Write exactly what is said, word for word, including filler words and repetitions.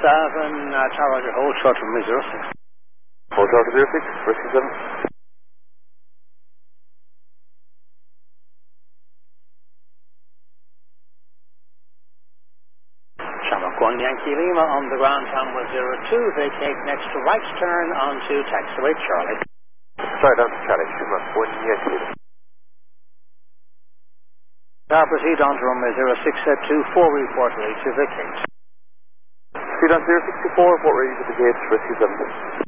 seven, uh, Tower Roger, hold short from me, zero six. Hold short to zero six, Whiskey seven. Shamrock one, Yankee Lima on the ground, runway zero two, vacate next to right turn onto taxiway Charlie. Sorry, down to Charlie, Shamrock one, Yankee Lima. Now proceed on to runway zero six, set two four, report ready to vacate. Proceed on zero six two four, report ready to vacate, Whiskey seven.